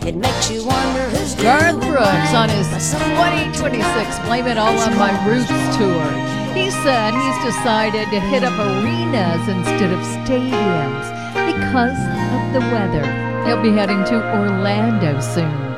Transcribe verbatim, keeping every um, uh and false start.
It makes you wonder who's Garth doing Brooks right on his by someone twenty twenty-six Blame It All on My Roots tour. He said he's decided to hit up arenas instead of stadiums because of the weather. He'll be heading to Orlando soon.